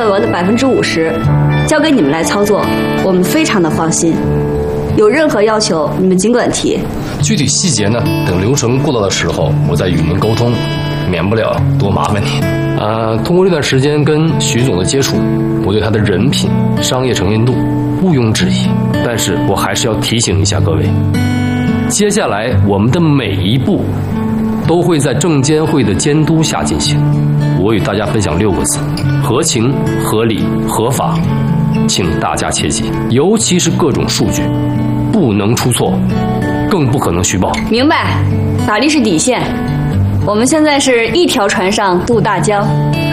份额的50%，交给你们来操作，我们非常的放心。有任何要求，你们尽管提。 具体细节呢，等流程过到的时候，我再与您沟通，免不了多麻烦你。通过这段时间跟徐总的接触，我对他的人品、商业诚信度毋庸置疑。但是我还是要提醒一下各位，接下来我们的每一步都会在证监会的监督下进行。我与大家分享6个字：合情、合理、合法。请大家切记，尤其是各种数据，不能出错，更不可能虚报。 明白，法律是底线。我们现在是一条船上渡大江，